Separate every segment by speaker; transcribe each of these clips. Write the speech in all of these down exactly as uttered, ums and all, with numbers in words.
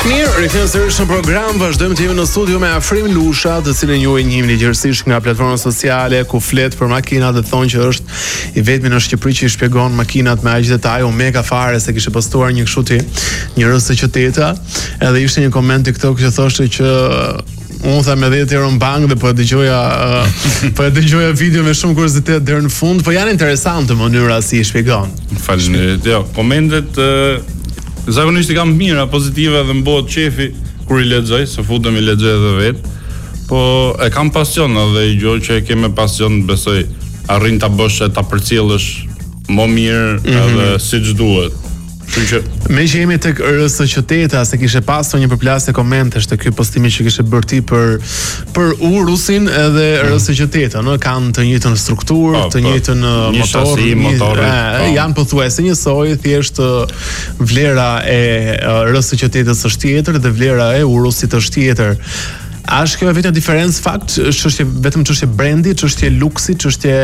Speaker 1: Mirë, rikthehemi sërish në program, vazhdojmë të jemi në studio me Afrim Lusha, të cilin ju e njihni gjithësisht nga platformat sociale ku flet për makinat dhe thonë që është i vetmi në Shqipëri që i shpjegon makinat me aq detaj, o mega fare se kishte postuar një kështu ti, një R S qyteta, edhe ishte një koment TikTok që thoshte që unë tha me dhjetë euro në bank dhe po e dëgjoja uh, po e dëgjoja video me shumë kuriozitet deri në fund, po janë interesante mënyra si i shpjegon.
Speaker 2: Faleminderit. Jo, komentet uh... zakonisht i kam mira, pozitive dhe m'bëhet qefi kur i lexoj, se futem i lexoj edhe vet. Po e kam pasion edhe i gjë që e ke me pasion, besoj arrin ta bësh e ta përcjellësh më mirë mm-hmm. edhe siç duhet. Që...
Speaker 1: Me që jemi tek R S qyteta, se kishe pasur një përplasje komentesh te ky postimi që kishe bërë ti për për Urusin edhe R S qyteta, no, kanë të njëjtën strukturë, të njëjtën
Speaker 2: një
Speaker 1: motor,
Speaker 2: shasi,
Speaker 1: një,
Speaker 2: motor,
Speaker 1: e, janë pothuajse njësoj, thjesht vlera e R S qytetës është tjetër dhe vlera e Urusit është tjetër. A është kjo vetëm diferencë fakt, çështje vetëm çështje brendi, çështje luksi, çështje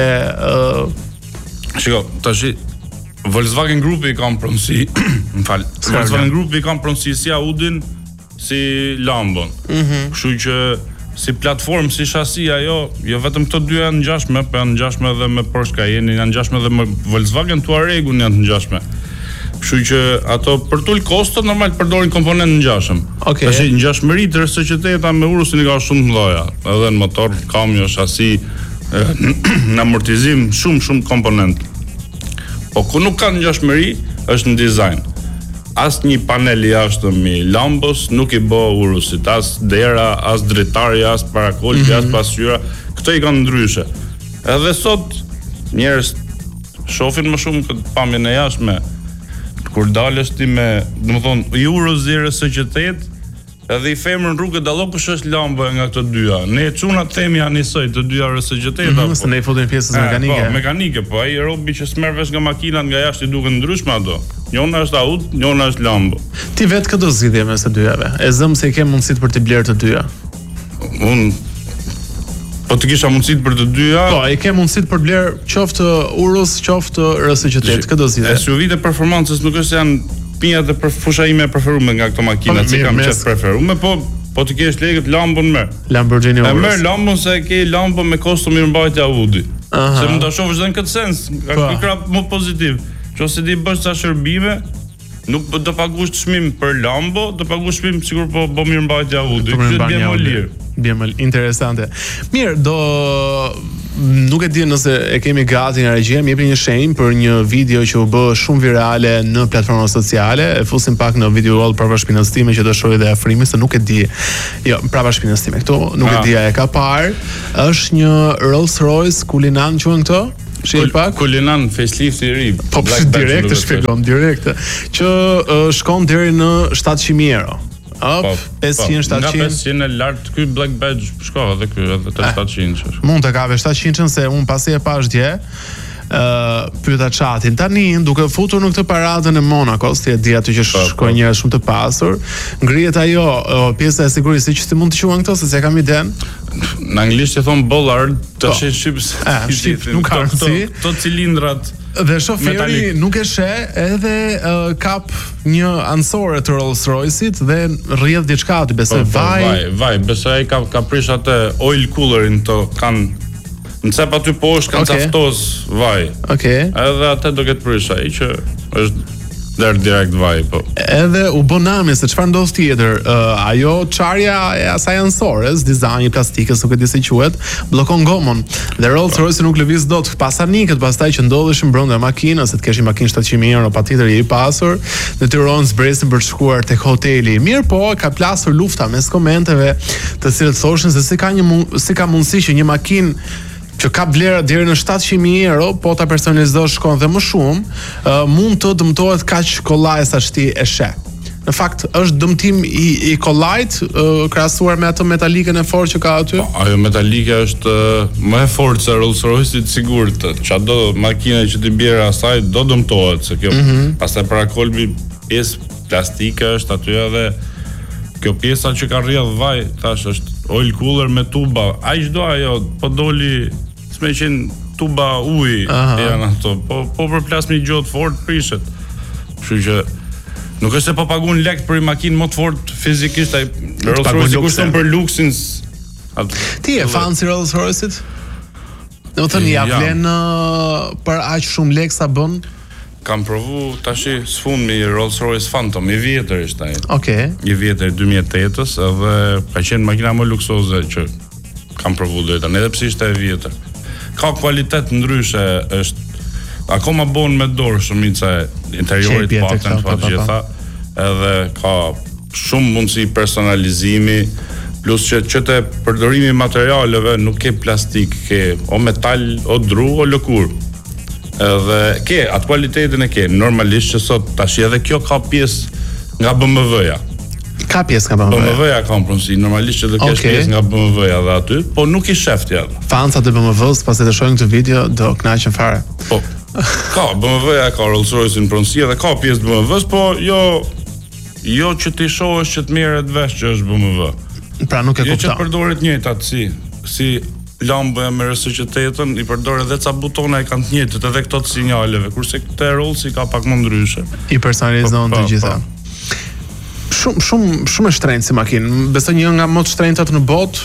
Speaker 1: uh...
Speaker 2: Shiko, tash Volkswagen Grupi i kam pronësi, më fal. Volkswagen Grupi i kam pronësi si Audin, si Lambon.
Speaker 1: Mhm.
Speaker 2: Kështu që si platformë, si shasi ajo, jo vetëm këto dy janë ngjashme, po janë ngjashme edhe me Porsche Cayenne, janë ngjashme edhe me Volkswagen Touaregun janë ngjashme. Kështu që ato për tul kostot normal përdorin komponentë ngjashëm.
Speaker 1: Okay.
Speaker 2: Tash ngjashmëritë rreth qyteta me Urusin i ka shumë të mëdha, edhe në motor, kamio, shasi, në amortizim, shumë shumë komponentë. Po ku nuk ka ngjashmëri është në dizajn. As një panel i jashtëm i Lambos nuk i bë Urusit, as dera, as dritari, as parakolpi, mm-hmm. as pasqyra, këto i kanë ndryshe. Edhe sot njerëz shohin më shumë këtë pamjen e jashtme. Kur dalësh ti me, domethënë, i Urus R S qytet, edhe i femrën rrugë dallo kush është Lambo nga këto dyja. Ne çunat themi janë njësoj të dyja R S qyteta.
Speaker 1: Mm-hmm, se ne i futim pjesës mekanike.
Speaker 2: Po, mekanike, po ai robi që smerr vesh nga makinat nga jashtë i duken ndryshme ato. Njëna është Audi, njëna është Lambo.
Speaker 1: Ti vetë këtë do zgjidhje mes të dyjave. E zëm se i ke mundësitë për të blerë të dyja.
Speaker 2: Un po të kisha mundësitë për të dyja.
Speaker 1: Po, i ke mundësitë për blerë qoftë Urus, qoftë R S qytet. Këtë do zgjidhje.
Speaker 2: S U V-të performancës nuk është se janë pinjat e për fusha ime e preferuar nga këto makina, që kam qenë preferuar, po po të kesh lekët Lambon më.
Speaker 1: Lamborghini Urus.
Speaker 2: E merr Lambon se ke Lambo me kostum mirëmbajtje Audi. Se mund ta shohësh edhe në këtë sens, ka një krap më pozitiv. Nëse ti bësh ca shërbime, nuk do paguash çmim për Lambo, do paguash çmim sigur po bë mirëmbajtje Audi. Kjo bie më lirë. Bie
Speaker 1: më interesante. Mirë, do nuk e di nëse e kemi gati nga regjia, më jepni një shenjë për një video që u bë shumë virale në platformat sociale. E fusim pak në video roll prapa shpinës time që do shohë edhe Afrimi, se nuk e di. Jo, prapa shpinës time këtu, nuk ah. e di a e ka parë. Është një Rolls-Royce Cullinan quhen këto? Shih pak.
Speaker 2: Cullinan facelift i ri.
Speaker 1: Po direkt e shpjegon, direkt. Që uh, shkon deri në shtatëqind mijë euro. Up, pesëqind, shtatëqind. Nga
Speaker 2: pesëqind e lart ky Black Badge shkova edhe ky edhe te shtatëqind.
Speaker 1: Mund të kave shtatëqind se un pasi e pash dje, ë uh, pyeta chatin. Tani duke futur në këtë paradën e Monacos, ti e di aty që shkojnë njerëz shumë të pasur, ngrihet ajo uh, pjesa e sigurisë që ti mund të quhen këto se s'e kam iden.
Speaker 2: Në anglisht e thon bollard, tash e shqip.
Speaker 1: Shqip nuk ka rëndësi.
Speaker 2: Këto cilindrat
Speaker 1: dhe shoferi nuk e sheh, edhe uh, kap një ansore të Rolls-Royce-it dhe rrjedh diçka aty, besoj vaj.
Speaker 2: Vaj, vaj, besoj ai ka ka prish atë oil coolerin to kanë në cep aty poshtë kanë okay. Caftos vaj.
Speaker 1: Okej. Okay.
Speaker 2: Edhe atë do ketë prish ai që është der direkt vaj, po.
Speaker 1: Edhe u bë nami se çfarë ndodh tjetër, uh, ajo çarja e asaj ansores, dizajni plastikës, nuk e di se quhet, bllokon gomën. Dhe Rolls-Royce nuk lëviz dot. Pasanikët pastaj që ndodheshin brenda makinës, se të keshin makinë shtatëqind mijë euro, patjetër i pasur, detyrohen zbresin për të shkuar tek hoteli. Mirë po, ka plasur lufta mes komenteve, të cilët thoshin se si ka një si ka mundësi që një makinë që ka vlera deri në shtatëqind mijë euro, po ta personalizosh shkon dhe më shumë, uh, mund të dëmtohet kaq kollaj sa ti e sheh. Në fakt është dëmtim i, i kollajt uh, krahasuar me atë metalikën e fortë që ka aty.
Speaker 2: Po, ajo metalike është uh, më e fortë se Rolls-Royce-it sigurt. Çado makina që ti bjerë asaj do dëmtohet, se kjo mm-hmm. pastaj para kolbi pjesë plastike është aty edhe kjo pjesa që ka rrjedh vaj, thash është oil cooler me tuba. Ai çdo ajo po doli me qenë tuba uji janë ato, po, po për plasmi gjotë fort prishet. Kështu që Nuk është se po paguën lek për një makinë më të fortë fizikisht, ai Rolls-Royce kushton për luksin.
Speaker 1: Ti e fan si Rolls-Royce-it? Do të thënë ja vlen për aq shumë lek sa bën?
Speaker 2: Kam provu tash sfund me Rolls-Royce Phantom, i vjetër ishte ai.
Speaker 1: Okej. Okay.
Speaker 2: I vjetër dy mijë e tetë-s, edhe ka qenë makina më luksoze që kam provu deri tani, edhe pse ishte e vjetër. Ka kvalitet ndryshe, është akoma bon me dorë shumica e interiorit patent pa të gjitha, edhe ka shumë mundësi personalizimi, plus që që të përdorimi materialeve nuk ke plastik, ke o metal, o dru, o lëkur. Edhe ke, atë kualitetin e ke, normalisht që sot tash edhe kjo ka pjesë nga B M W-ja.
Speaker 1: Ka pjesë nga B M W-ja?
Speaker 2: B M W-ja ka në pronësi, normalisht që dhe kesh okay. Pjesë nga B M W-ja dhe aty, po nuk i shefti edhe.
Speaker 1: Fancat e B M W-s, pas e të shojnë këtë video, do knaqen fare.
Speaker 2: Po, ka, B M W-ja ka Rolls-Royce në pronësi edhe ka pjesë B M W-s, po jo, jo që ti shohësh që të merret vesh që është B M W.
Speaker 1: Pra nuk e kupton.
Speaker 2: Jo që të përdoret njëjtat si, si lambëja me R S Q osem, i përdor edhe ca butona e kanë të njëjtët edhe këto të sinjaleve, kurse këtë Rolls i ka pak më ndryshe.
Speaker 1: I personalizon të gjitha. Shumë shumë shumë e shtrenjtë si makinë. Besoj një nga më të shtrenjtat në botë.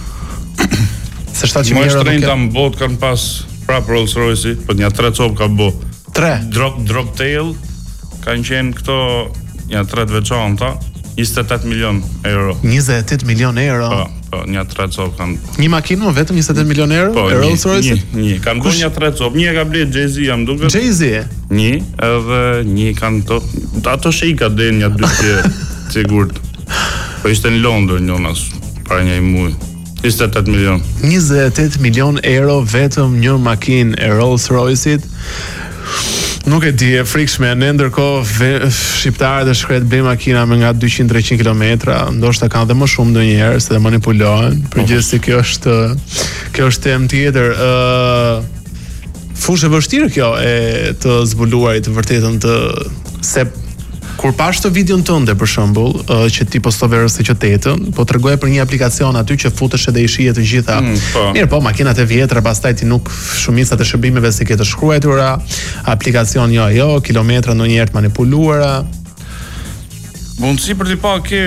Speaker 1: Se shtatëqind mijë euro.
Speaker 2: Më shtrenjta në botë kanë pas prap Rolls-Royce, po një tre copë ka bë.
Speaker 1: Tre.
Speaker 2: Drop drop tail kanë qenë këto një tre të veçanta, njëzet e tetë milion euro.
Speaker 1: njëzet e tetë milion euro.
Speaker 2: Po, po, një tre copë kanë.
Speaker 1: Një makinë më vetëm njëzet e tetë milion euro?
Speaker 2: Po,
Speaker 1: e Rolls-Royce?
Speaker 2: Një, një, kanë bërë një tre copë. Një e ka blerë Jay-Z, jam duke.
Speaker 1: Jay-Z?
Speaker 2: Një, edhe një kanë to. Ato shika dhe një dy tje sigurt. Po ishte në Londër njënas para një muaj. njëzet e tetë milion.
Speaker 1: njëzet e tetë milion euro vetëm një makinë e Rolls-Royce-it. Nuk e di, e frikshme, ne ndërkohë shqiptarët e shkret bëjnë makina me nga dyqind deri në treqind kilometra, ndoshta kanë dhe më shumë ndonjëherë se manipulohen. Përgjithësi kjo është kjo është temë tjetër. Ë fushë e vështirë kjo e të zbuluarit të vërtetën të se kur pash të videon tënde për shembull, uh, që ti postove R S Q osem, po tregoje për një aplikacion aty që futesh edhe i shihet të gjitha. Mm, po. Mirë, po makinat e vjetra pastaj ti nuk shumicat e shërbimeve si ke të shkruara, aplikacion jo jo, kilometra ndonjëherë të manipuluara.
Speaker 2: Mundësi për të pa ke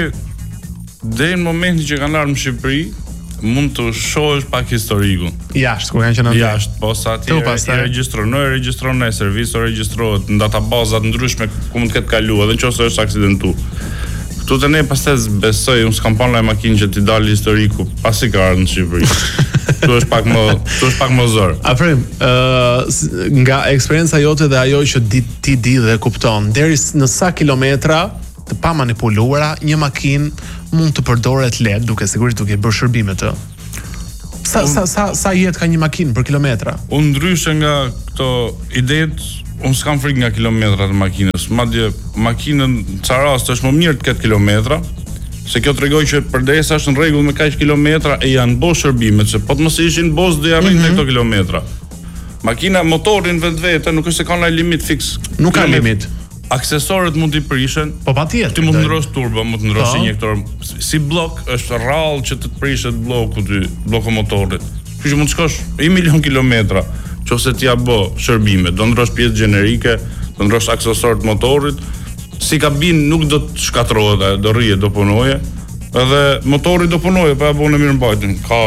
Speaker 2: deri në momentin që kanë ardhur në Shqipëri, mund të shohësh pak historikun.
Speaker 1: Jashtë, kur kanë qenë atje.
Speaker 2: Jashtë, po sa ti e regjistron, e regjistron në servis, o regjistrohet në databazat ndryshme ku mund të ketë kaluar, edhe nëse është aksidentu. Këtu te ne pastaj besoj, unë s'kam parë një makinë që t'i dalë historiku pasi ka ardhur në Shqipëri. Këtu është pak më, këtu është pak më zor.
Speaker 1: Afrim, ë nga eksperienca jote dhe ajo që di, ti di dhe kupton, deri në sa kilometra të pa manipuluara, një makinë mund të përdoret lehtë, duke sigurisht duke bërë shërbime të. Sa un, sa sa sa jetë ka një makinë për kilometra?
Speaker 2: Unë ndryshe nga këto idetë, unë s'kam frikë nga kilometrat e makinës. Madje makinën ca rast është më mirë të ketë kilometra, se kjo tregoj që përderisa është në rregull me kaq kilometra e janë bërë shërbimet, se po të mos ishin bos do ja rrinë mm -hmm. këto kilometra. Makina motorin vetvete nuk është se ka ndonjë limit fiks.
Speaker 1: Nuk ka limit.
Speaker 2: Aksesorët mund t'i prishen.
Speaker 1: Po patjetër.
Speaker 2: Ti mund të ndrosh turbo, mund të ndrosh injektor. Si blok është rrallë që të të prishet bloku ty, bloku motorit. Kështu që mund të shkosh një milion kilometra, nëse ti ja bë shërbime, do ndrosh pjesë gjenerike, do ndrosh aksesorët motorit, si kabin nuk do të shkatrohet, do rrihet, do punoje. Edhe motori do punoje, po ja bën në mirëmbajtjen. Ka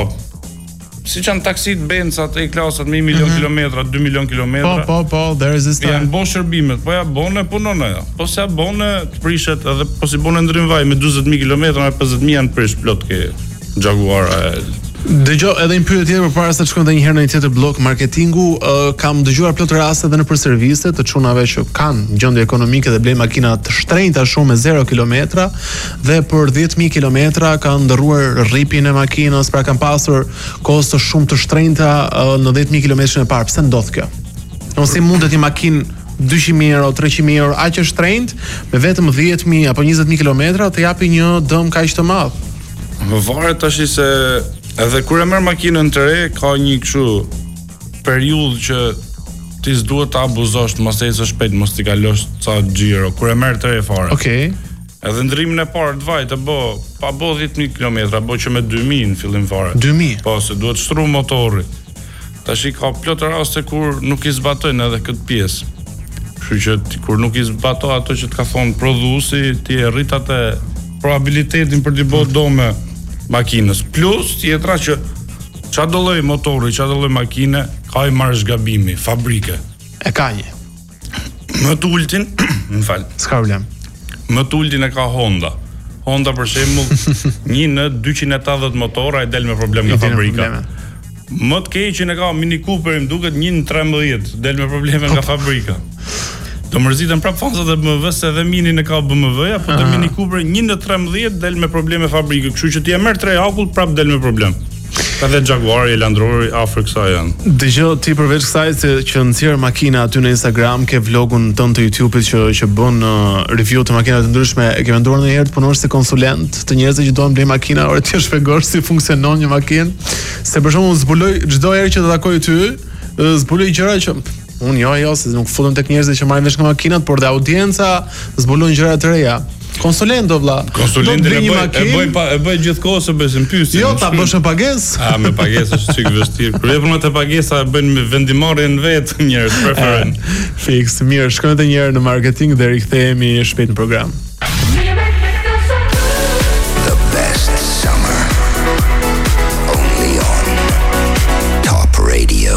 Speaker 2: si që në taksit Benzat e klasat me një milion mm -hmm. kilometra, dy milion kilometra.
Speaker 1: Po, po, po, there is this time.
Speaker 2: Janë bon shërbimet, po ja bone, punone ja. Po se ja bone, të prishet, edhe po si bone ndrim vaj me dyzet mijë kilometra, me pesëdhjetë mijë janë prish plot ke Jaguara e...
Speaker 1: Dëgjoj edhe një pyetje tjetër përpara se të shkojmë edhe një herë në një tjetër blok marketingu, uh, kam dëgjuar plot raste edhe në për servise të çunave që kanë gjendje ekonomike dhe blejnë makina të shtrenjta shumë me zero kilometra dhe për dhjetë mijë kilometra kanë ndërruar rripin e makinës, pra kanë pasur kosto shumë të shtrenjta uh, në dhjetë mijë kilometra e parë. Pse ndodh kjo? Ose si mundet një makinë dyqind mijë euro, treqind mijë euro aq e shtrenjtë me vetëm dhjetë mijë apo njëzet mijë kilometra të japi një dëm kaq të madh?
Speaker 2: Varet tash se edhe kur e merr makinën të re, ka një kështu periudhë që ti s'duhet të abuzosh, mos të ecësh shpejt, mos t'i kalosh ca xhiro kur e merr të re fare.
Speaker 1: Okej. Okay.
Speaker 2: Edhe ndrimin e parë të vajt e bë, pa bë dhjetë mijë kilometra, bë që me dy mijë në fillim fare.
Speaker 1: dy mijë.
Speaker 2: Po, se duhet shtru motori. Tash i ka plot raste kur nuk i zbatojnë edhe këtë pjesë. Kështu që ti, kur nuk i zbato ato që të ka thonë prodhuesi, ti e rrit atë probabilitetin për të bërë dome makinës. Plus tjetra që çfarë do lloj motori, çfarë do lloj makine, ka i marrësh gabimi, fabrike.
Speaker 1: E ka një.
Speaker 2: Më të ultin, më fal.
Speaker 1: S'ka problem.
Speaker 2: Më të ultin e ka Honda. Honda për shembull, një në dyqind e tetëdhjetë motora e del me problem nga fabrika. Më të keqin e ka Mini Cooper, më duket një në trembëdhjetë, del me probleme nga fabrika. Do mërziten prap fansat e B M W se edhe Mini e ka B M W-ja, po te Mini Cooper një në trembëdhjetë del me probleme fabrike, kështu që ti e merr tre akull prap del me problem. Ka dhe Jaguari, Land Roveri, afër kësaj janë.
Speaker 1: Dëgjoj ti përveç kësaj se që nxjerr makina aty në Instagram, ke vlogun tënd të YouTube-it që që bën uh, review të makinave të ndryshme, e ke menduar ndonjëherë të punosh si konsulent të njerëzve që doan blej makina, ore ti shpjegosh si funksionon një makinë? Se për shembull zbuloj çdo herë që të takoj ty, zbuloj gjëra që unë jo, jo, se nuk futem tek njerëzit që marrin vesh nga makinat, por dhe audienca zbulojnë gjëra të reja. Konsulent do vlla.
Speaker 2: Konsulentin e bëj, e bëj pa, e bëj gjithkohë se bësim pyetje.
Speaker 1: Jo, ta bësh me pagesë.
Speaker 2: A me pagesë është çik vështirë. Kur vjen me pagesa e bëjnë me vendimarrjen vetë njerëz preferojnë.
Speaker 1: Fix, mirë, shkojmë edhe një herë në marketing dhe rikthehemi shpejt në program.
Speaker 3: The best summer. Only on Top Radio.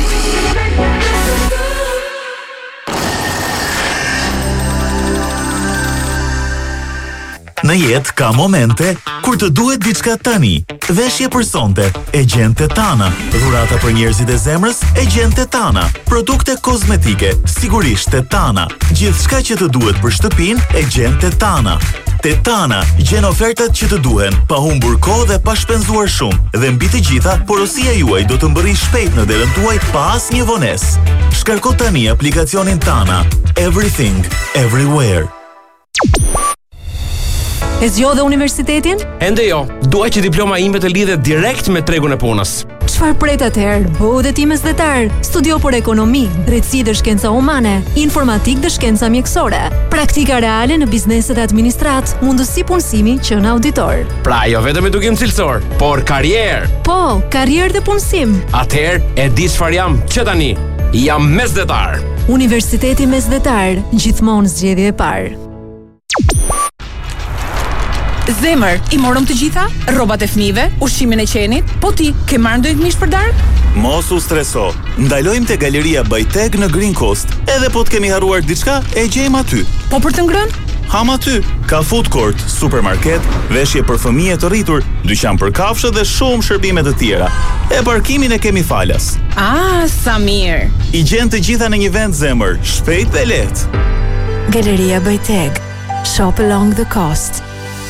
Speaker 4: Në jetë ka momente kur të duhet diçka tani. Veshje për sonte, e gjen Tetana. Dhurata për njerëzit e zemrës, e gjen Tetana. Produkte kozmetike, sigurisht Tetana. Gjithçka që të duhet për shtëpinë, e gjen Tetana. Tetana gjen ofertat që të duhen, pa humbur kohë dhe pa shpenzuar shumë. Dhe mbi të gjitha, porosia juaj do të mbërrijë shpejt në derën tuaj pa asnjë vonesë. Shkarko tani aplikacionin Tana. Everything, everywhere.
Speaker 5: E zgjodhe universitetin?
Speaker 6: Ende jo, dua që diploma ime të lidhet direkt me tregun e punës.
Speaker 5: Çfarë pret atëherë? Bëu dhe ti mesdhetar. Studio për ekonomi, drejtësi dhe shkenca humane, informatik dhe shkenca mjekësore, praktika reale në bizneset e administrat, mundësi punësimi që në auditor.
Speaker 6: Pra jo vetëm edukim cilësor, por karrierë.
Speaker 5: Po, karrierë dhe punësim.
Speaker 6: Atëherë e di çfarë jam që tani. Jam mesdhetar.
Speaker 5: Universiteti Mesdhetar, gjithmonë zgjedhje e parë.
Speaker 7: Zemër, i morëm të gjitha? Rrobat e fëmijëve, ushqimin e qenit? Po ti, ke marrë ndonjë mish për darkë?
Speaker 4: Mos u streso. Ndalojmë te Galeria Bajtek në Green Coast. Edhe po të kemi harruar diçka, e gjejmë aty.
Speaker 7: Po për të ngrënë?
Speaker 4: Ham aty. Ka food court, supermarket, veshje për fëmijë të rritur, dyqan për kafshë dhe shumë shërbime të tjera. E parkimin e kemi falas.
Speaker 7: Ah, sa mirë.
Speaker 4: I gjen të gjitha në një vend, zemër, shpejt dhe lehtë.
Speaker 5: Galeria Bajtek. Shop along the coast.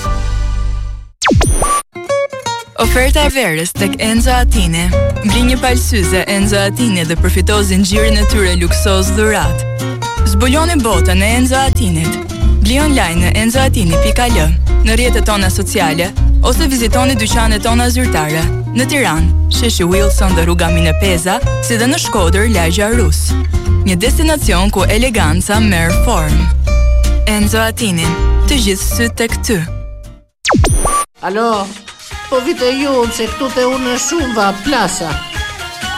Speaker 8: Oferta e verës tek Enzo Attini. Ngri një palë syze Enzo Attini dhe përfito zinxhirin e tyre luksoz dhurat. Zbuloni botën e Enzo Attinit. Bli online në enzo attini pikë al, në rrjetet tona sociale ose vizitoni dyqanet tona zyrtare në Tiranë, sheshi Wilson dhe rruga Minepeza, si dhe në Shkodër, lagja Rus. Një destinacion ku eleganca merr formë. Enzo Attini, të gjithë syt tek ty.
Speaker 9: Alo? Po vite ju, se këtu te unë shumë va plasa.